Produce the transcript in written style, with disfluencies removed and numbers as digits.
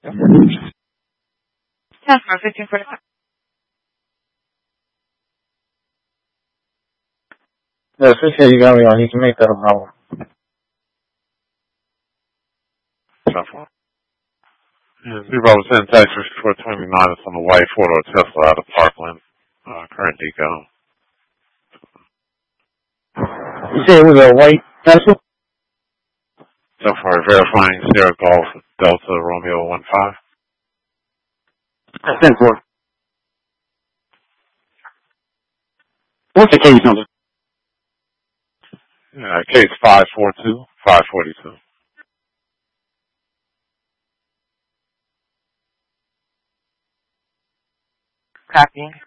Customer 1545. Yeah, appreciate you got me on. You can make that a problem. Yeah, 0% tax 5429. It's on the white four-door Tesla out of Parkland. Current decal. You say it was a white Tesla? So far, verifying Sierra Golf Delta Romeo 15. That's 10-4. What's the case number? Case 542-542. Copy.